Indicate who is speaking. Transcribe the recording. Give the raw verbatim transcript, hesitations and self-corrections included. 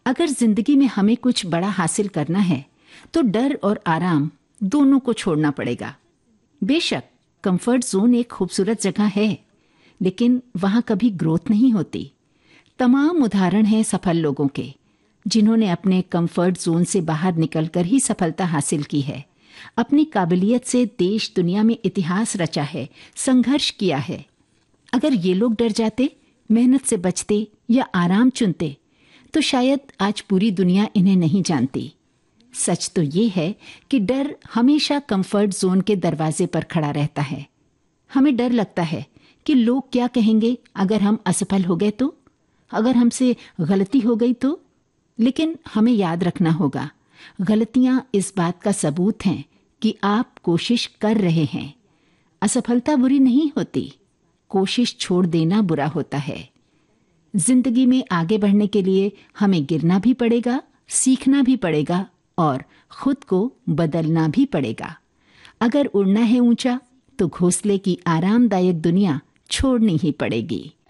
Speaker 1: अगर जिंदगी में हमें कुछ बड़ा हासिल करना है तो डर और आराम दोनों को छोड़ना पड़ेगा। बेशक कंफर्ट जोन एक खूबसूरत जगह है, लेकिन वहां कभी ग्रोथ नहीं होती। तमाम उदाहरण हैं सफल लोगों के, जिन्होंने अपने कंफर्ट जोन से बाहर निकलकर ही सफलता हासिल की है। अपनी काबिलियत से देश दुनिया में इतिहास रचा है, संघर्ष किया है। अगर ये लोग डर जाते, मेहनत से बचते या आराम चुनते, तो शायद आज पूरी दुनिया इन्हें नहीं जानती। सच तो ये है कि डर हमेशा कंफर्ट जोन के दरवाजे पर खड़ा रहता है। हमें डर लगता है कि लोग क्या कहेंगे अगर हम असफल हो गए तो, अगर हमसे गलती हो गई तो। लेकिन हमें याद रखना होगा, गलतियां इस बात का सबूत हैं कि आप कोशिश कर रहे हैं। असफलता बुरी नहीं होती, कोशिश छोड़ देना बुरा होता है। जिंदगी में आगे बढ़ने के लिए हमें गिरना भी पड़ेगा, सीखना भी पड़ेगा और खुद को बदलना भी पड़ेगा। अगर उड़ना है ऊंचा तो घोंसले की आरामदायक दुनिया छोड़नी ही पड़ेगी।